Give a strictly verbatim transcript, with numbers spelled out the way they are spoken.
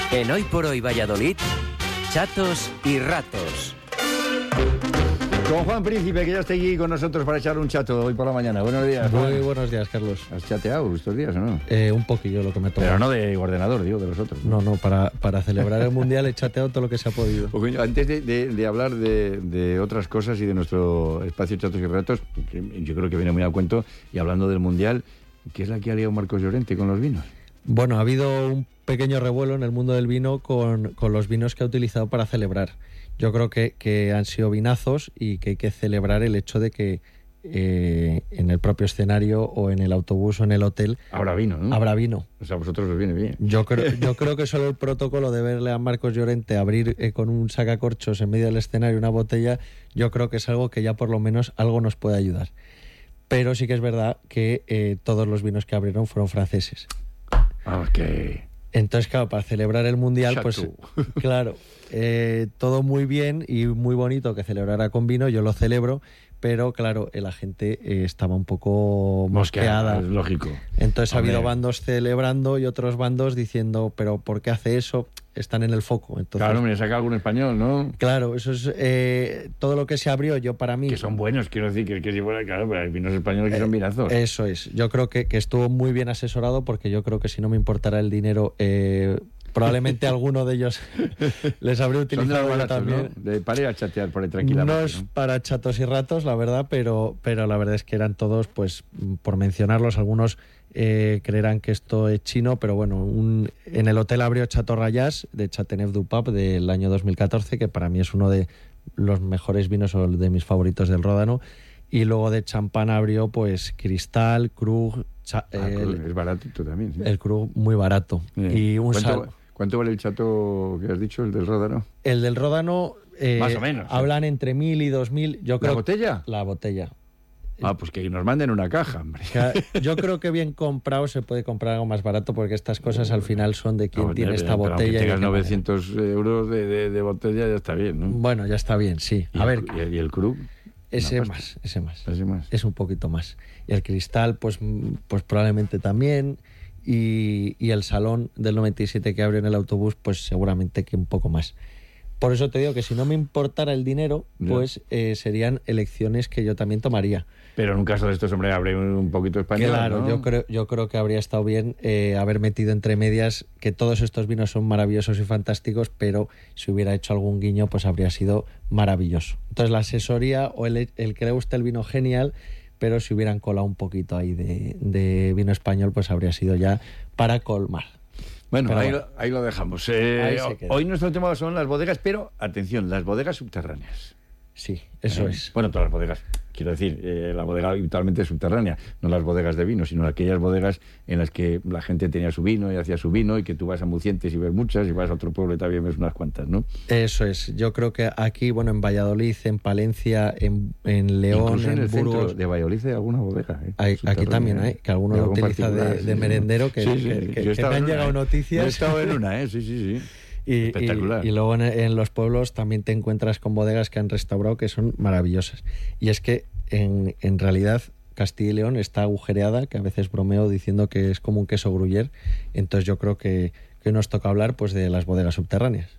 En Hoy por Hoy Valladolid, chatos y ratos. Con Juan Príncipe, que ya está aquí con nosotros para echar un chato hoy por la mañana. Buenos días, Juan. Muy buenos días, Carlos. ¿Has chateado estos días o no? Eh, un poquillo lo que me toca. Pero no de ordenador, digo, de los otros. No, no, para, para celebrar el Mundial he chateado todo lo que se ha podido. O, coño, antes de, de, de hablar de, de otras cosas y de nuestro espacio Chatos y Ratos, que yo creo que viene muy a cuento, y hablando del Mundial, ¿qué es la que ha liado Marcos Llorente con los vinos? Bueno, ha habido un pequeño revuelo en el mundo del vino con, con los vinos que ha utilizado para celebrar. Yo creo que, que han sido vinazos y que hay que celebrar el hecho de que eh, en el propio escenario o en el autobús o en el hotel habrá vino, ¿no? Habrá vino. O sea, a vosotros os viene bien. Yo creo, yo creo que solo el protocolo de verle a Marcos Llorente abrir eh, con un sacacorchos en medio del escenario una botella, yo creo que es algo que ya por lo menos algo nos puede ayudar. Pero sí que es verdad que eh, todos los vinos que abrieron fueron franceses. Ok. Entonces, claro, para celebrar el Mundial, Chateau. pues claro, eh, todo muy bien y muy bonito que celebrara con vino, yo lo celebro, pero claro, la gente eh, estaba un poco mosqueada. Es lógico. Entonces Hombre. ha habido bandos celebrando y otros bandos diciendo, pero ¿por qué hace eso? Están en el foco. Entonces, Claro, me saca algún español, ¿no? Claro, eso es eh, todo lo que se abrió. Yo para mí Que son buenos, quiero decir, que, que si fuera, claro, pero hay vinos españoles que son vinazos. Eso es. Yo creo que, que estuvo muy bien asesorado porque yo creo que si no me importara el dinero, eh, probablemente alguno de ellos les habría utilizado son de los yo baratos, también. ¿no? De, para ir a chatear por ahí tranquilamente. No es para chatos y ratos, la verdad, pero, pero la verdad es que eran todos, pues, por mencionarlos, algunos eh, creerán que esto es chino, pero bueno, un, en el hotel abrió Chateau Rayas de Chateauneuf du Pape del año dos mil catorce, que para mí es uno de los mejores vinos o de mis favoritos del Ródano. Y luego de champán abrió pues Cristal, Krug, cha, Ah, el, es baratito también, sí. el Krug muy barato. Bien. Y un ¿Cuánto, sal... ¿Cuánto vale el chato que has dicho, el del Ródano? El del Ródano eh, Más o menos. hablan entre mil y dos mil. Yo creo ¿La botella? La botella. Ah, pues que nos manden una caja, hombre. Yo creo que bien comprado se puede comprar algo más barato porque estas cosas al final son de quien No, tiene pero, esta pero botella. aunque tengas y novecientos euros de, de, de botella ya está bien, ¿no? Bueno, ya está bien, sí. Y A el, ver, y el, y el Krug, ese pasta. más, ese más. ese más. Es un poquito más. Y el Cristal, pues, pues probablemente también. Y, y el Salón del noventa y siete que abrió en el autobús, pues seguramente que un poco más. Por eso te digo que si no me importara el dinero, pues eh, serían elecciones que yo también tomaría. Pero en un caso de estos, hombre, abre un, un poquito español, Claro, ¿no? yo creo, yo creo que habría estado bien eh, haber metido entre medias que todos estos vinos son maravillosos y fantásticos, pero si hubiera hecho algún guiño, pues habría sido maravilloso. Entonces la asesoría o el, el que le guste el vino, genial, pero si hubieran colado un poquito ahí de, de vino español, pues habría sido ya para colmar. Bueno, ahí, bueno. Lo, ahí lo dejamos. Eh, Ahí se queda. Hoy nuestro tema son las bodegas, pero atención, las bodegas subterráneas. Sí, eso Eh, es. Bueno, todas las bodegas. Quiero decir, eh, la bodega habitualmente subterránea, no las bodegas de vino, sino aquellas bodegas en las que la gente tenía su vino y hacía su vino y que tú vas a Mucientes y ves muchas y vas a otro pueblo y también ves unas cuantas, ¿no? Eso es. Yo creo que aquí, bueno, en Valladolid, en Palencia, en, en León, Incluso en, en el centro Burgos... de Valladolid hay alguna bodega. ¿eh? Hay, aquí Subterránea, también hay, ¿eh? que alguno De lo algún utiliza de, particular, de sí, merendero, que, sí, sí, que, sí. que, Yo he que estado me han en una, llegado ¿eh? noticias. Yo he estado en una, ¿eh? Sí, sí, sí. Y, Espectacular. y, y luego en, en los pueblos también te encuentras con bodegas que han restaurado que son maravillosas. Y es que en, en realidad Castilla y León está agujereada, que a veces bromeo diciendo que es como un queso gruyère. Entonces yo creo que, que nos toca hablar pues de las bodegas subterráneas.